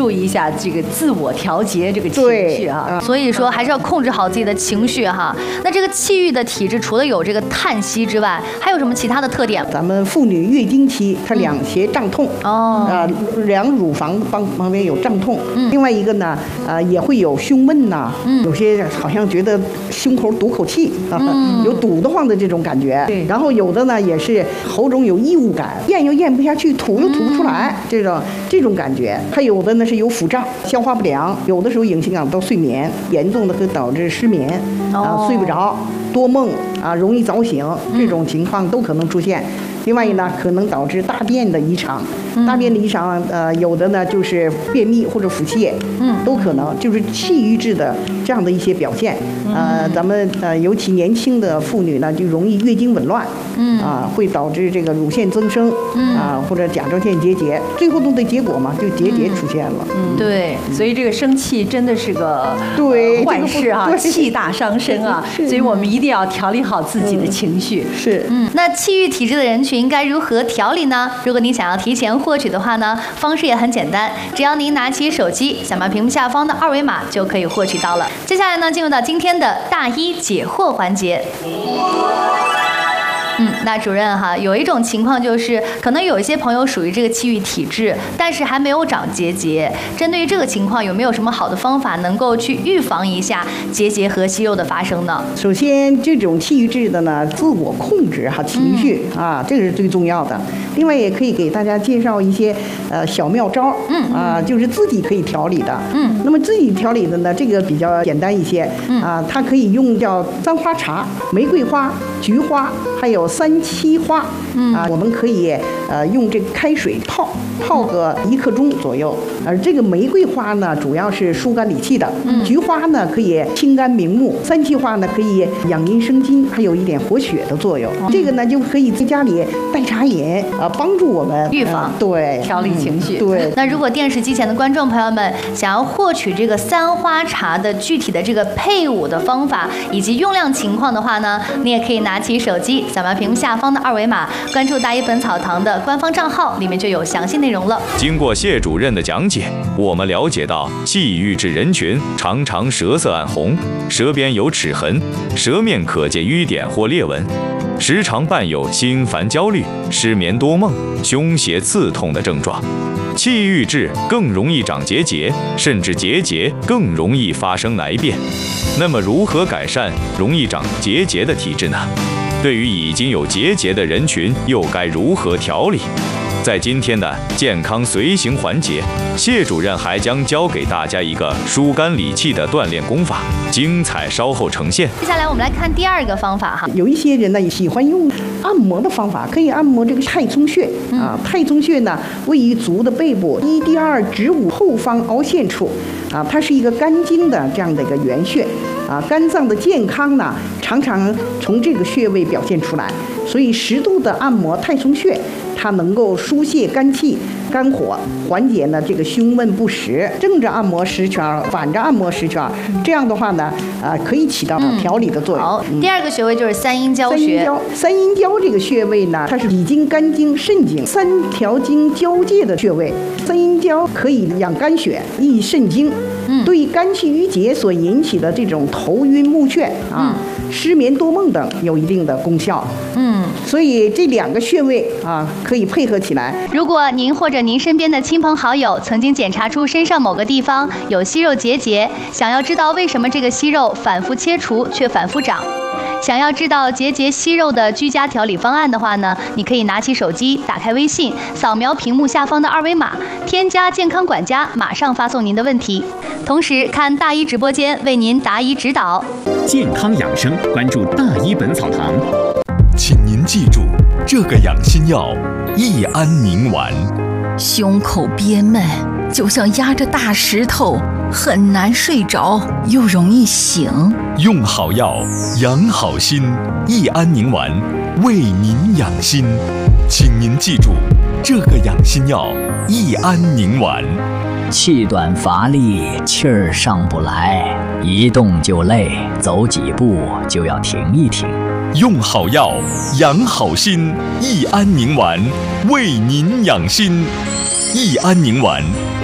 注意一下这个自我调节这个情绪啊。 对， 所以说还是要控制好自己的情绪哈。那这个气郁的体质除了有这个叹息之外，还有什么其他的特点？ 咱们妇女月经期，它两胁胀痛，两乳房旁边有胀痛。另外一个呢，也会有胸闷呐，有些好像觉得胸口堵口气有堵得慌的这种感觉。然后有的呢也是喉中有异物感，咽又咽不下去，吐又吐不出来，这种感觉。还有的呢是有腹胀、消化不良，有的时候影响到睡眠，严重的会导致失眠睡不着、多梦容易早醒，这种情况都可能出现。另外呢，可能导致大便的异常，大便的异常，有的呢就是便秘或者腹泻，都可能就是气郁滞的这样的一些表现。咱们尤其年轻的妇女呢，就容易月经紊乱，会导致这个乳腺增生，或者甲状腺结节，最后的结果嘛，就结节出现了。 对，所以这个生气真的是个坏事啊，气大伤身啊，所以我们一定要调理好自己的情绪。 是， 那气郁体质的人群该如何调理呢？如果您想要提前获取的话呢，方式也很简单，只要您拿起手机，扫描屏幕下方的2维码就可以获取到了。接下来呢，进入到今天的大医解惑环节。那主任哈，有一种情况就是，可能有一些朋友属于这个气郁体质，但是还没有长结节。针对于这个情况，有没有什么好的方法能够去预防一下结节和息肉的发生呢？ 首先，这种气郁滞的呢，自我控制情绪这个是最重要的。另外，也可以给大家介绍一些小妙招，就是自己可以调理的。那么自己调理的呢，这个比较简单一些，它可以用叫3花茶、玫瑰花、菊花，还有3七花，我们可以用这个开水泡个1刻钟左右。而这个玫瑰花呢，主要是疏肝理气的；菊花呢，可以清肝明目；3七花呢，可以养阴生津，还有一点活血的作用。这个呢，就可以在家里代茶饮，帮助我们预防， 对， 调理情绪。 对。 那如果电视机前的观众朋友们想要获取这个3花茶的具体的这个配伍的方法以及用量情况的话呢，你也可以拿起手机，扫描屏幕下方的2维码，关注大医本草堂的官方账号，里面就有详细内容了。 经过谢主任的讲解，我们了解到气郁滞人群常常舌色暗红，舌边有齿痕，舌面可见瘀点或裂纹，时常伴有心烦焦虑、失眠多梦、胸胁刺痛的症状。气郁滞更容易长结节，甚至结节更容易发生癌变。那么如何改善容易长结节的体质呢？对于已经有结节的人群，又该如何调理？在今天的健康随行环节，谢主任还将教给大家一个疏肝理气的锻炼功法，精彩稍后呈现。 接下来我们来看第2个方法哈。 有一些人呢也喜欢用按摩的方法，可以按摩这个太冲穴太冲穴呢位于足的背部1第2指骨后方凹陷处它是一个肝经的这样的一个原穴肝脏的健康呢常常从这个穴位表现出来，所以适度的按摩太冲穴，它能够疏泄肝气、肝火，缓解呢这个胸闷不实。正着按摩10圈，反着按摩10圈，这样的话呢，可以起到调理的作用。 好，第2个穴位就是三阴交穴。 三阴交这个穴位呢，它是脾经、肝经、肾经3条经交界的穴位。三阴交可以养肝血、益肾精，对肝气郁结所引起的这种头晕目眩失眠多梦等有一定的功效。所以这2个穴位可以配合起来。 如果您或者您身边的亲朋好友曾经检查出身上某个地方有息肉结节，想要知道为什么这个息肉反复切除却反复长，想要知道结节息肉的居家调理方案的话呢，你可以拿起手机，打开微信，扫描屏幕下方的2维码，添加健康管家，马上发送您的问题。同时看大医直播间为您答疑指导。 健康养生，关注大医本草堂。 请您记住，这个养心药益安宁丸。 胸口憋闷，就像压着大石头，很难睡着，又容易醒。 用好药，养好心，益安宁丸为您养心。请您记住，这个养心药益安宁丸。 气短乏力，气儿上不来，一动就累，走几步就要停一停。 用好药，养好心，益安宁丸为您养心。益安宁丸